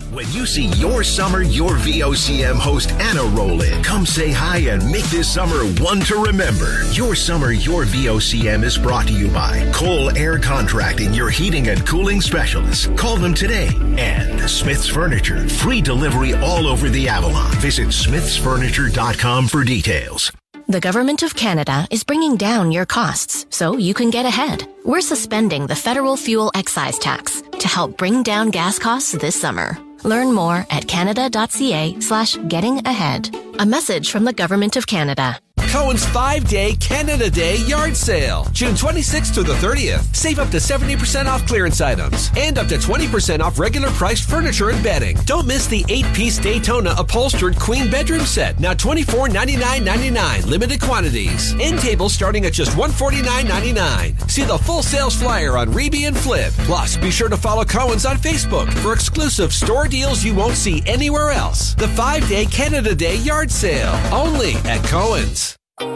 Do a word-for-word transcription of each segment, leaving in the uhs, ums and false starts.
When you see your summer, your V O C M host Anna roll in, come say hi and make this summer one to remember. Your summer, your V O C M is brought to you by Cole Air Contracting, your heating and cooling specialists. Call them today. And Smith's Furniture, free delivery all over the Avalon. Visit smiths furniture dot com for details. The Government of Canada is bringing down your costs so you can get ahead. We're suspending the federal fuel excise tax to help bring down gas costs this summer. Learn more at canada.ca slash getting ahead. A message from the Government of Canada. Cohen's five-day Canada Day yard sale. June twenty-sixth to the thirtieth. Save up to seventy percent off clearance items and up to twenty percent off regular priced furniture and bedding. Don't miss the eight-piece Daytona upholstered queen bedroom set. Now twenty-four ninety-nine ninety-nine. Limited quantities. End tables starting at just one forty-nine ninety-nine. See the full sales flyer on Reby and Flip. Plus, be sure to follow Cohen's on Facebook for exclusive store deals you won't see anywhere else. The five-day Canada Day yard sale. Only at Cohen's.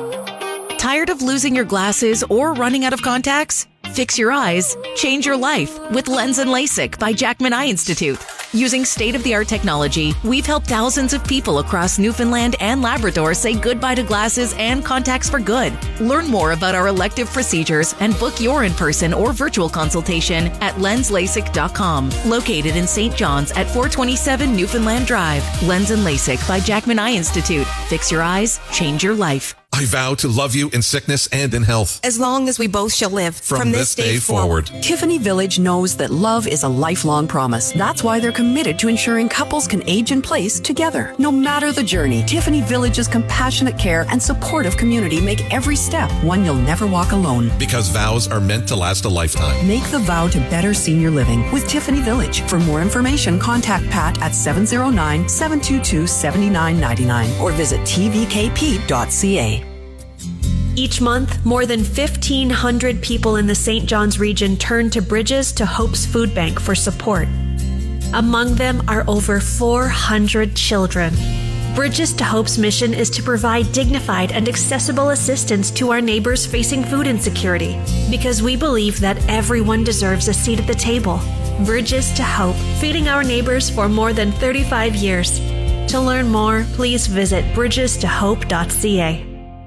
Tired of losing your glasses or running out of contacts? Fix your eyes, change your life with Lens and LASIK by Jackman Eye Institute. Using state-of-the-art technology, we've helped thousands of people across Newfoundland and Labrador say goodbye to glasses and contacts for good. Learn more about our elective procedures and book your in-person or virtual consultation at lens lasik dot com. Located in Saint John's at four twenty-seven Newfoundland Drive. Lens and LASIK by Jackman Eye Institute. Fix your eyes, change your life. I vow to love you in sickness and in health, as long as we both shall live from, from this, this day, day forward. forward. Tiffany Village knows that love is a lifelong promise. That's why they're committed to ensuring couples can age in place together. No matter the journey, Tiffany Village's compassionate care and supportive community make every step one you'll never walk alone. Because vows are meant to last a lifetime. Make the vow to better senior living with Tiffany Village. For more information, contact Pat at seven oh nine, seven two two, seven nine nine nine or visit t v k p dot c a. Each month, more than fifteen hundred people in the Saint John's region turn to Bridges to Hope's Food Bank for support. Among them are over four hundred children. Bridges to Hope's mission is to provide dignified and accessible assistance to our neighbors facing food insecurity, because we believe that everyone deserves a seat at the table. Bridges to Hope, feeding our neighbors for more than thirty-five years. To learn more, please visit bridges to hope dot c a.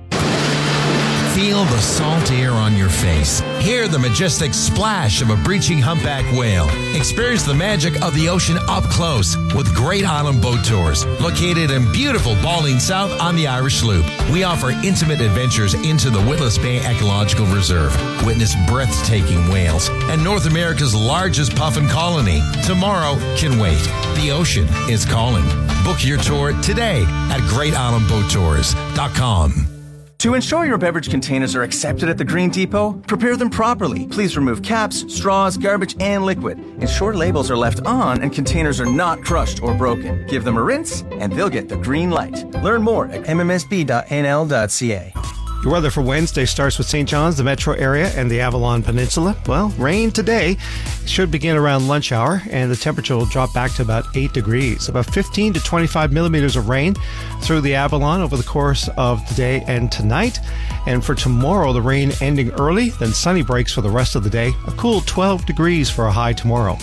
Feel the salt air on your face. Hear the majestic splash of a breaching humpback whale. Experience the magic of the ocean up close with Great Island Boat Tours. Located in beautiful Balding South on the Irish Loop, we offer intimate adventures into the Witless Bay Ecological Reserve. Witness breathtaking whales and North America's largest puffin colony. Tomorrow can wait. The ocean is calling. Book your tour today at great island boat tours dot com. To ensure your beverage containers are accepted at the Green Depot, prepare them properly. Please remove caps, straws, garbage, and liquid. Ensure labels are left on and containers are not crushed or broken. Give them a rinse, and they'll get the green light. Learn more at m m s b dot n l dot c a. Your weather for Wednesday starts with Saint John's, the metro area, and the Avalon Peninsula. Well, rain today should begin around lunch hour, and the temperature will drop back to about eight degrees. About fifteen to twenty-five millimeters of rain through the Avalon over the course of the day and tonight. And for tomorrow, the rain ending early, then sunny breaks for the rest of the day. A cool twelve degrees for a high tomorrow.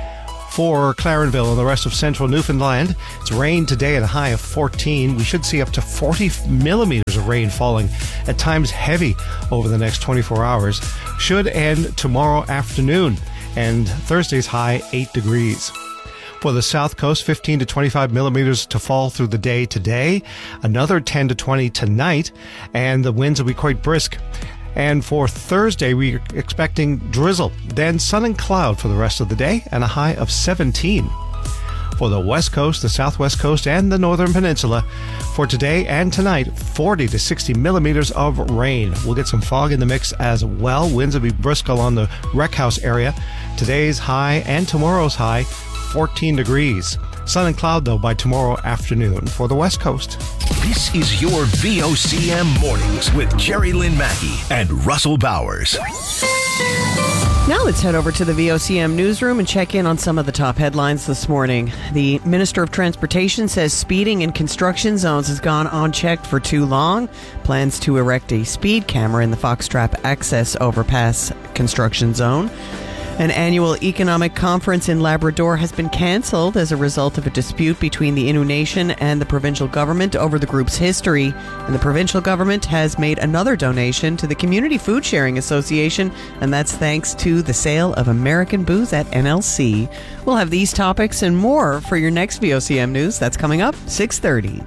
For Clarenville and the rest of central Newfoundland, it's rain today at a high of fourteen. We should see up to forty millimeters of rain falling, at times heavy, over the next twenty-four hours. Should end tomorrow afternoon, and Thursday's high eight degrees. For the south coast, fifteen to twenty-five millimeters to fall through the day today, another ten to twenty tonight, and the winds will be quite brisk. And for Thursday, we're expecting drizzle, then sun and cloud for the rest of the day, and a high of seventeen. For the west coast, the southwest coast, and the northern peninsula, for today and tonight, forty to sixty millimeters of rain. We'll get some fog in the mix as well. Winds will be brisk along the Rec House area. Today's high and tomorrow's high, fourteen degrees. Sun and cloud, though, by tomorrow afternoon for the west coast. This is your V O C M Mornings with Jerry Lynn Mackey and Russell Bowers. Now let's head over to the V O C M newsroom and check in on some of the top headlines this morning. The Minister of Transportation says speeding in construction zones has gone unchecked for too long. Plans to erect a speed camera in the Foxtrap Access Overpass construction zone. An annual economic conference in Labrador has been cancelled as a result of a dispute between the Innu Nation and the provincial government over the group's history. And the provincial government has made another donation to the Community Food Sharing Association, and that's thanks to the sale of American booze at N L C. We'll have these topics and more for your next V O C M News. That's coming up six thirty.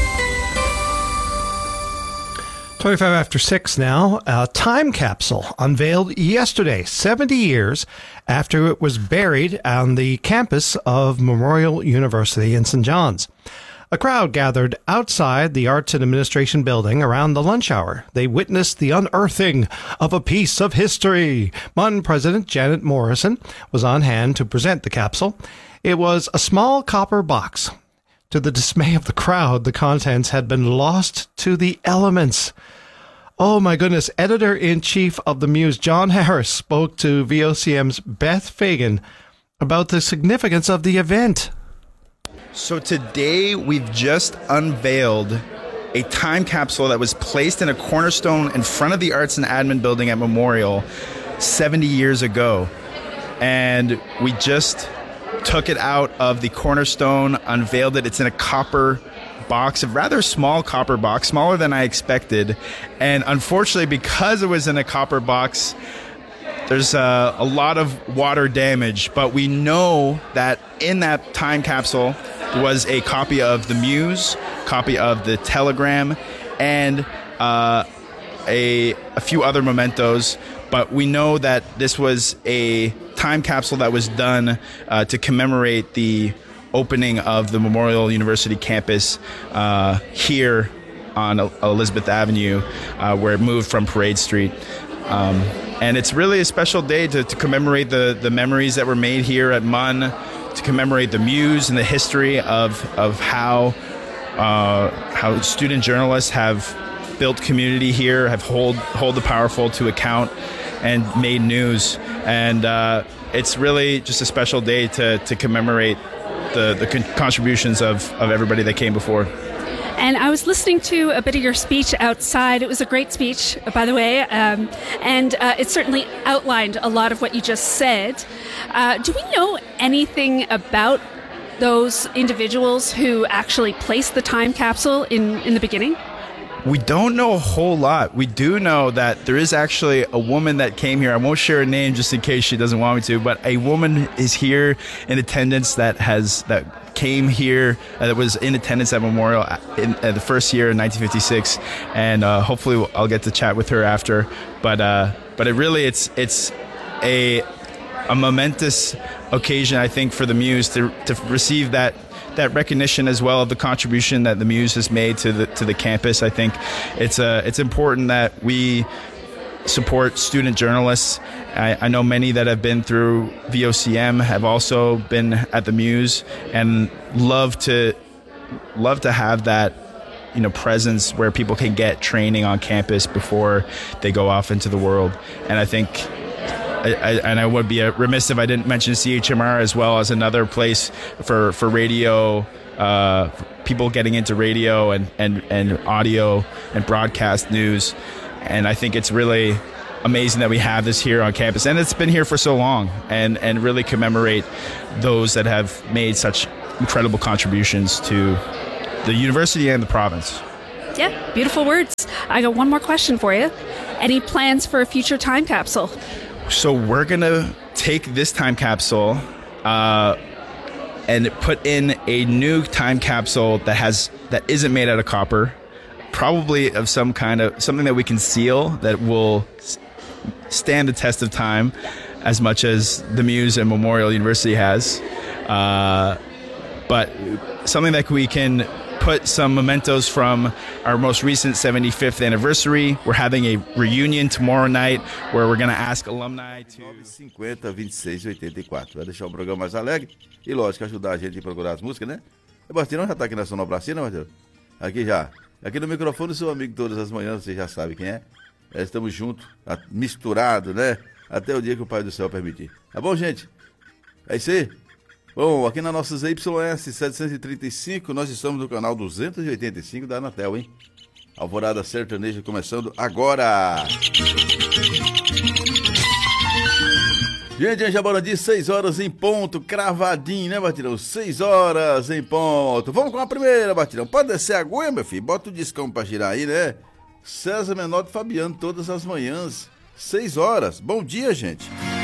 twenty-five after six now. A time capsule unveiled yesterday, seventy years after it was buried on the campus of Memorial University in Saint John's. A crowd gathered outside the Arts and Administration building around the lunch hour. They witnessed the unearthing of a piece of history. M U N President Janet Morrison was on hand to present the capsule. It was a small copper box. To the dismay of the crowd, the contents had been lost to the elements. Oh my goodness. Editor-in-Chief of the Muse, John Harris, spoke to V O C M's Beth Fagan about the significance of the event. So today we've just unveiled a time capsule that was placed in a cornerstone in front of the Arts and Admin building at Memorial seventy years ago. And we just took it out of the cornerstone, unveiled it. It's in a copper box, a rather small copper box, smaller than I expected. And unfortunately, because it was in a copper box, there's uh, a lot of water damage. But we know that in that time capsule was a copy of the Muse, copy of the Telegram, and uh, a, a few other mementos. But we know that this was a time capsule that was done uh, to commemorate the opening of the Memorial University campus uh, here on Elizabeth Avenue, uh, where it moved from Parade Street. Um, and it's really a special day to, to commemorate the, the memories that were made here at M U N, to commemorate the Muse and the history of of how uh, how student journalists have built community here, have hold hold the powerful to account, and made news. And uh, it's really just a special day to to commemorate the the con- contributions of of everybody that came before. And I was listening to a bit of your speech outside. It was a great speech, by the way, um, and uh, it certainly outlined a lot of what you just said. Uh, do we know anything about those individuals who actually placed the time capsule in, in the beginning? We don't know a whole lot. We do know that there is actually a woman that came here. I won't share her name just in case she doesn't want me to, but a woman is here in attendance that has that came here, uh, that was in attendance at Memorial in uh, the first year in nineteen fifty-six, and uh, hopefully I'll get to chat with her after. But uh, but it really it's it's a a momentous occasion, I think, for the Muse to to receive that. that recognition as well of the contribution that the Muse has made to the to the campus. I think it's uh, it's important that we support student journalists. I, I know many that have been through V O C M have also been at the Muse and love to love to have that, you know, presence where people can get training on campus before they go off into the world. And I think I, I, and I would be remiss if I didn't mention C H M R as well as another place for, for radio, uh, people getting into radio and, and, and audio and broadcast news. And I think it's really amazing that we have this here on campus. And it's been here for so long, and, and really commemorate those that have made such incredible contributions to the university and the province. Yeah, beautiful words. I got one more question for you. Any plans for a future time capsule? So we're going to take this time capsule uh, and put in a new time capsule that has that isn't made out of copper, probably of some kind of something that we can seal that will stand the test of time as much as the Muse and Memorial University has. Uh, but something that we can put some mementos from our most recent seventy-fifth anniversary. We're having a reunion tomorrow night where we're going to ask alumni to... nove cinquenta, vinte e seis, oitenta e quatro. Vai deixar o programa mais alegre e, lógico, ajudar a gente a procurar as músicas, né? O Bastinão já está aqui na sonoplastia, né, Marcelo? Aqui já. Aqui no microfone, seu amigo todas as manhãs, você já sabe quem é. é estamos juntos, misturados, né? Até o dia que o Pai do Céu permitir. Tá bom, gente? É isso aí? Bom, aqui na nossa Z Y S setecentos e trinta e cinco, nós estamos no canal duzentos e oitenta e cinco da Anatel, hein? Alvorada Sertaneja começando agora! Gente, Anja Borandi, seis horas em ponto, cravadinho, né, Batirão? seis horas em ponto. Vamos com a primeira, Batirão. Pode descer a agulha, meu filho? Bota o discão pra girar aí, né? César Menor de Fabiano, todas as manhãs, seis horas. Bom dia, gente.